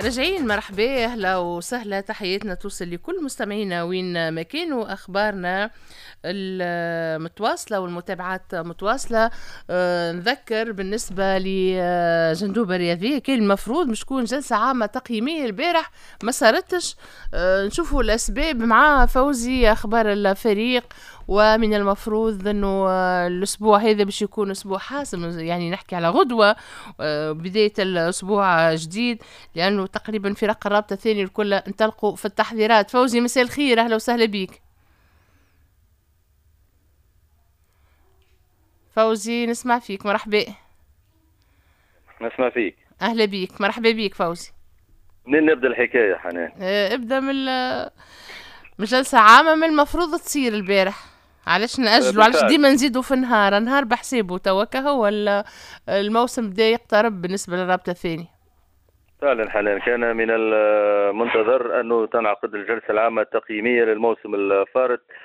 راجعين مرحبا، اهلا وسهلا، تحياتنا توصل لكل مستمعينا وين ما كانوا. اخبارنا المتواصله والمتابعات متواصله. نذكر بالنسبه لجندوبه الرياضيه كان المفروض مش تكون جلسه عامه تقييميه البارح، ما صارتش. نشوفوا الاسباب مع فوزي، اخبار الفريق. ومن المفروض انه الاسبوع هذا باش يكون اسبوع حاسم، يعني نحكي على غدوه بدايه الاسبوع جديد، لانه تقريبا فرق الرابطه الثاني الكل انطلقوا في التحضيرات. فوزي مساء الخير، اهلا وسهلا بيك. فوزي نسمع فيك، مرحبا. نسمع فيك. اهلا بيك، مرحبا بيك فوزي. منين نبدا الحكايه حنان؟ ابدا من جلسه عامه من المفروض تصير البارح. علاش نأجلوا؟ علاش بالفعل. ديما نزيدوا في نهار بحسابه توا كهو الموسم بدا يقترب بالنسبه للرابطه الثاني. فعلا حنان، كان من المنتظر انه تنعقد الجلسه العامه التقييميه للموسم الفارط